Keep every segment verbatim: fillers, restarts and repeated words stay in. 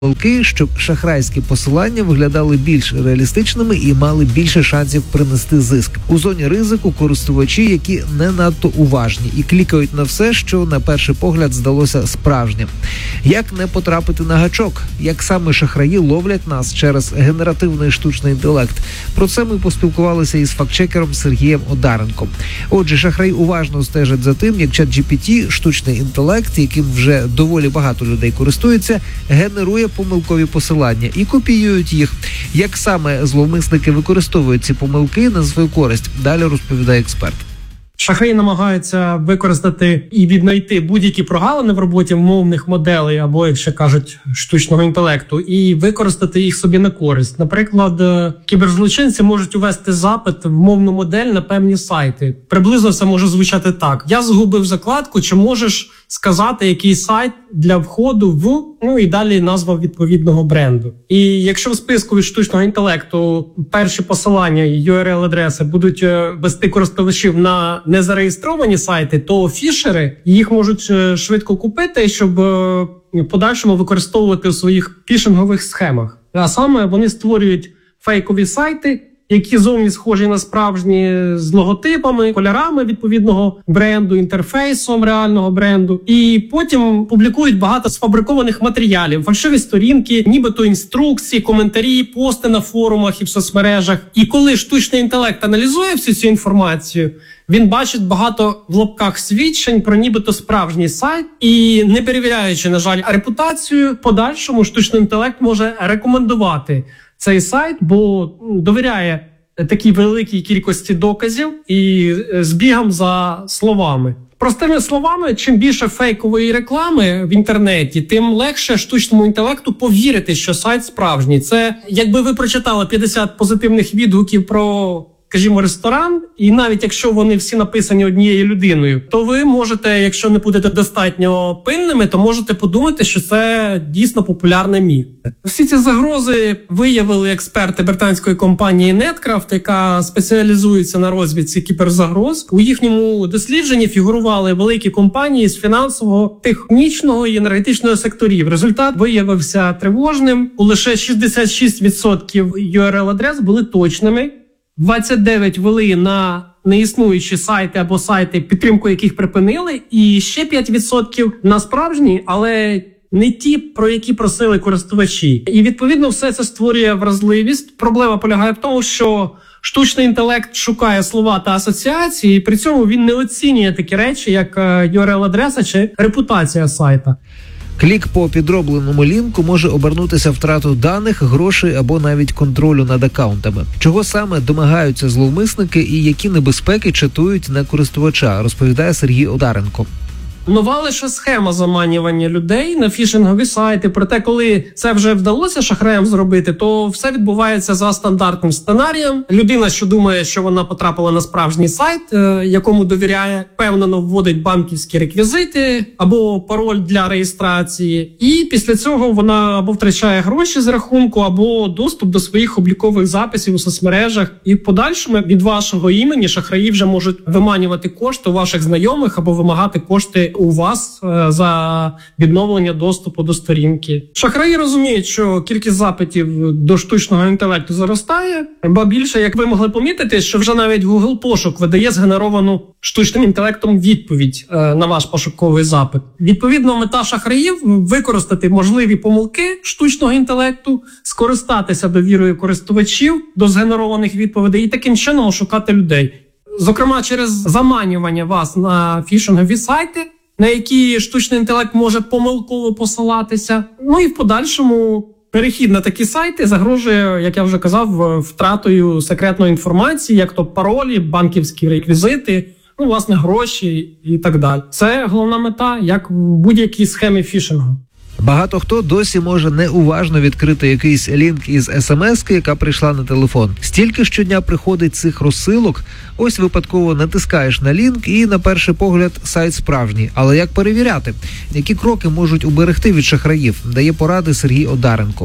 помилки, щоб шахрайські посилання виглядали більш реалістичними і мали більше шансів принести зиск. У зоні ризику користувачі, які не надто уважні і клікають на все, що на перший погляд здалося справжнім. Як не потрапити на гачок? Як саме шахраї ловлять нас через генеративний штучний інтелект? Про це ми поспілкувалися із фактчекером Сергієм Одаренком. Отже, шахраї уважно стежать за тим, як чат-джі пі ті, штучний інтелект, яким вже доволі багато людей користуються, генерує помилкові посилання і копіюють їх. Як саме зловмисники використовують ці помилки на свою користь? Далі розповідає експерт. Шахраї намагаються використати і віднайти будь-які прогалини в роботі мовних моделей, або, як ще кажуть, штучного інтелекту, і використати їх собі на користь. Наприклад, кіберзлочинці можуть увести запит в мовну модель на певні сайти. Приблизно це може звучати так. Я згубив закладку, чи можеш сказати, який сайт для входу в, ну і далі назва відповідного бренду. І якщо в списку від штучного інтелекту перші посилання і ю ар ел-адреси будуть вести користувачів на незареєстровані сайти, то фішери їх можуть швидко купити, щоб в подальшому використовувати у своїх фішингових схемах. А саме вони створюють фейкові сайти, які зовні схожі на справжні, з логотипами, кольорами відповідного бренду, інтерфейсом реального бренду. І потім публікують багато сфабрикованих матеріалів, фальшиві сторінки, нібито інструкції, коментарі, пости на форумах і в соцмережах. І коли штучний інтелект аналізує всю цю інформацію, він бачить багато в лапках свідчень про нібито справжній сайт. І не перевіряючи, на жаль, репутацію, подальшому штучний інтелект може рекомендувати цей сайт, бо довіряє такій великій кількості доказів і збігам за словами. Простими словами, чим більше фейкової реклами в інтернеті, тим легше штучному інтелекту повірити, що сайт справжній. Це якби ви прочитали п'ятдесят позитивних відгуків про, скажімо, ресторан, і навіть якщо вони всі написані однією людиною, то ви можете, якщо не будете достатньо пильними, то можете подумати, що це дійсно популярне місце. Всі ці загрози виявили експерти британської компанії Netcraft, яка спеціалізується на розвідці кіберзагроз. У їхньому дослідженні фігурували великі компанії з фінансового, технічного і енергетичного секторів. Результат виявився тривожним. У лише шістдесят шість відсотків ю ар ел-адрес були точними, двадцять дев'ять вели на неіснуючі сайти або сайти, підтримку яких припинили, і ще п'ять відсотків на справжні, але не ті, про які просили користувачі. І, відповідно, все це створює вразливість. Проблема полягає в тому, що штучний інтелект шукає слова та асоціації, і при цьому він не оцінює такі речі, як ю ар ел-адреса чи репутація сайта. Клік по підробленому лінку може обернутися втратою даних, грошей або навіть контролю над акаунтами. Чого саме домагаються зловмисники і які небезпеки чатують на користувача, розповідає Сергій Одаренко. Нова лише схема заманювання людей на фішингові сайти. Проте, коли це вже вдалося шахраям зробити, то все відбувається за стандартним сценарієм. Людина, що думає, що вона потрапила на справжній сайт, якому довіряє, впевнено вводить банківські реквізити або пароль для реєстрації. І після цього вона або втрачає гроші з рахунку, або доступ до своїх облікових записів у соцмережах. І в подальшому від вашого імені шахраї вже можуть виманювати кошти у ваших знайомих або вимагати кошти у вас за відновлення доступу до сторінки. Шахраї розуміють, що кількість запитів до штучного інтелекту зростає, ба більше, як ви могли помітити, що вже навіть Google пошук видає згенеровану штучним інтелектом відповідь на ваш пошуковий запит. Відповідно, мета шахраїв – використати можливі помилки штучного інтелекту, скористатися довірою користувачів до згенерованих відповідей і таким чином ошукати людей. Зокрема, через заманювання вас на фішингові сайти, на які штучний інтелект може помилково посилатися. Ну і в подальшому перехід на такі сайти загрожує, як я вже казав, втратою секретної інформації, як то паролі, банківські реквізити, ну, власне, гроші і так далі. Це головна мета, як в будь-якій схемі фішингу. Багато хто досі може неуважно відкрити якийсь лінк із смс-ки, яка прийшла на телефон. Стільки щодня приходить цих розсилок, ось випадково натискаєш на лінк і на перший погляд сайт справжній. Але як перевіряти? Які кроки можуть уберегти від шахраїв? Дає поради Сергій Одаренко.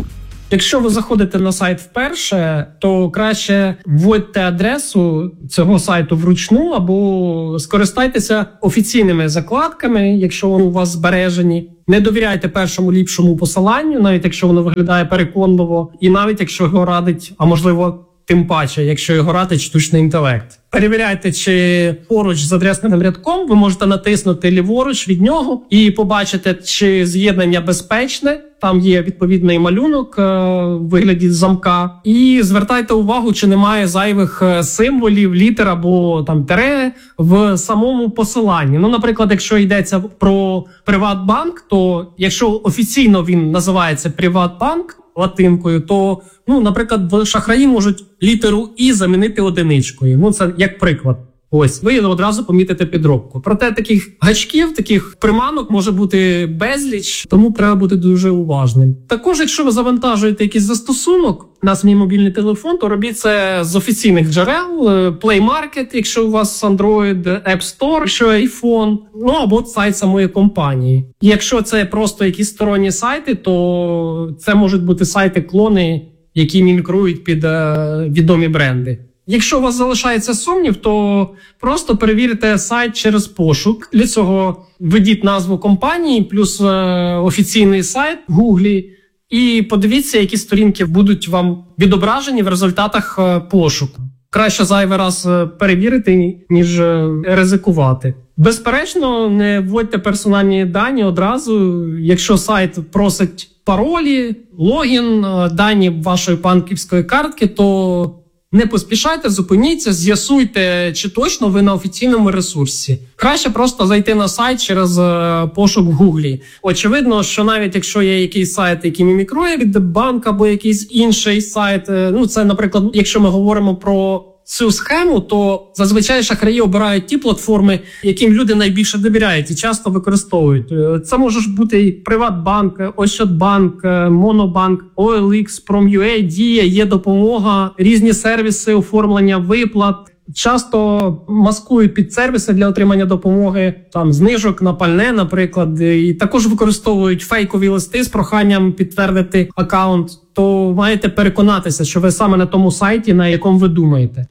Якщо ви заходите на сайт вперше, то краще вводьте адресу цього сайту вручну або скористайтеся офіційними закладками, якщо вони у вас збережені. Не довіряйте першому ліпшому посиланню, навіть якщо воно виглядає переконливо, і навіть якщо його радить, а можливо тим паче, якщо його радить штучний інтелект. Перевіряйте, чи поруч з адресним рядком ви можете натиснути ліворуч від нього і побачите, чи з'єднання безпечне. Там є відповідний малюнок в вигляді замка. І звертайте увагу, чи немає зайвих символів, літер або там тире в самому посиланні. Ну, наприклад, якщо йдеться про Приватбанк, то якщо офіційно він називається Приватбанк латинкою, то, ну, наприклад, шахраї можуть літеру «і» замінити одиничкою. Ну, це як приклад. Ось, ви одразу помітите підробку. Проте таких гачків, таких приманок може бути безліч, тому треба бути дуже уважним. Також, якщо ви завантажуєте якийсь застосунок на свій мобільний телефон, то робіть це з офіційних джерел, Play Market, якщо у вас Android, App Store, якщо iPhone, ну або сайт самої компанії. І якщо це просто якісь сторонні сайти, то це можуть бути сайти-клони, які мімікрують під е, відомі бренди. Якщо у вас залишається сумнів, то просто перевірте сайт через пошук. Для цього введіть назву компанії плюс е, офіційний сайт в Гуглі і подивіться, які сторінки будуть вам відображені в результатах е, пошуку. Краще зайвий раз перевірити, ніж е, ризикувати. Безперечно, не вводьте персональні дані одразу. Якщо сайт просить паролі, логін, е, дані вашої банківської картки, то не поспішайте, зупиніться, з'ясуйте, чи точно ви на офіційному ресурсі. Краще просто зайти на сайт через е, пошук в Гуглі. Очевидно, що навіть якщо є якийсь сайт, який мімікрує від банку або якийсь інший сайт, е, ну це, наприклад, якщо ми говоримо про цю схему, то зазвичай шахраї обирають ті платформи, яким люди найбільше довіряють і часто використовують. Це може бути і Приватбанк, Ощадбанк, Монобанк, о ел ікс, Prom.ua, Дія, є допомога, різні сервіси оформлення виплат. Часто маскують під сервіси для отримання допомоги, там знижок на пальне, наприклад, і також використовують фейкові листи з проханням підтвердити акаунт. То маєте переконатися, що ви саме на тому сайті, на якому ви думаєте.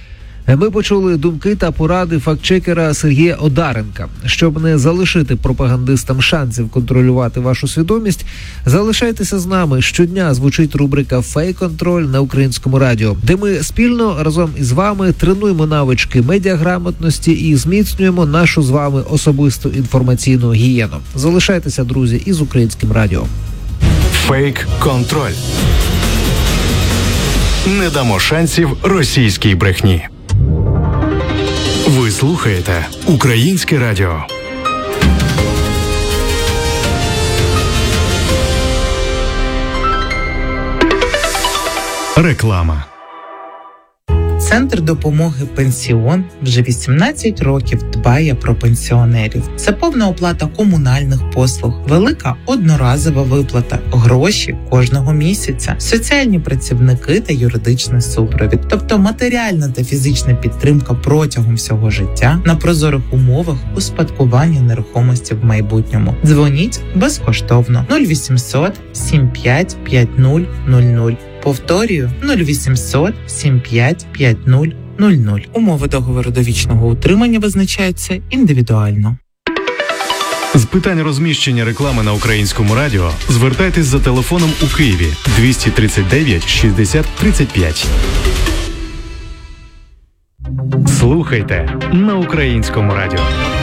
Ми почули думки та поради фактчекера Сергія Одаренка. Щоб не залишити пропагандистам шансів контролювати вашу свідомість, залишайтеся з нами. Щодня звучить рубрика «Фейк-контроль» на Українському радіо, де ми спільно разом із вами тренуємо навички медіаграмотності і зміцнюємо нашу з вами особисту інформаційну гігієну. Залишайтеся, друзі, із Українським радіо. Фейк-контроль. Не дамо шансів російській брехні. Ви слухаєте Українське радіо. Реклама. Центр допомоги «Пенсіон» вже вісімнадцять років дбає про пенсіонерів. Це повна оплата комунальних послуг, велика одноразова виплата, гроші кожного місяця, соціальні працівники та юридичний супровід. Тобто матеріальна та фізична підтримка протягом всього життя на прозорих умовах успадкування нерухомості в майбутньому. Дзвоніть безкоштовно нуль вісімсот сім п'ять п'ять нуль нуль нуль. Повторюю, нуль вісімсот сім п'ять п'ять нуль нуль нуль. Умови договору довічного утримання визначаються індивідуально. З питань розміщення реклами на Українському радіо звертайтесь за телефоном у Києві двісті тридцять дев'ять шістдесят тридцять п'ять. Слухайте на Українському радіо.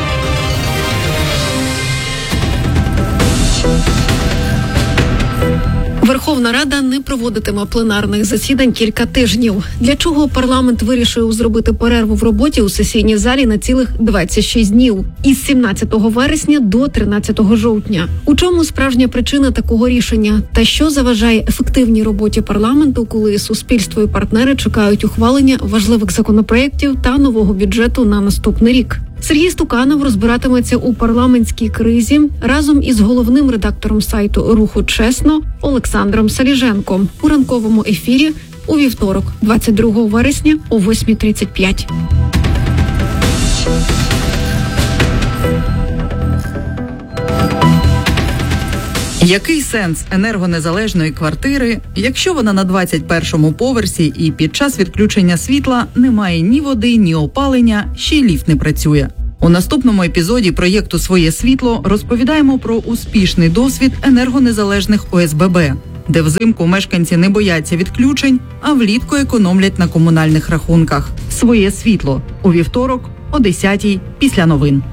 Верховна Рада не проводитиме пленарних засідань кілька тижнів. Для чого парламент вирішив зробити перерву в роботі у сесійній залі на цілих двадцять шість днів із сімнадцятого вересня до тринадцятого жовтня? У чому справжня причина такого рішення? Та що заважає ефективній роботі парламенту, коли суспільство і партнери чекають ухвалення важливих законопроєктів та нового бюджету на наступний рік? Сергій Стуканов розбиратиметься у парламентській кризі разом із головним редактором сайту «Руху Чесно» Олександром Саліженком у ранковому ефірі у вівторок, двадцять другого вересня о восьма тридцять п'ять. Який сенс енергонезалежної квартири, якщо вона на двадцять першому поверсі і під час відключення світла немає ні води, ні опалення, ще й ліфт не працює? У наступному епізоді проєкту «Своє світло» розповідаємо про успішний досвід енергонезалежних О С Б Б, де взимку мешканці не бояться відключень, а влітку економлять на комунальних рахунках. «Своє світло» у вівторок о десятій після новин.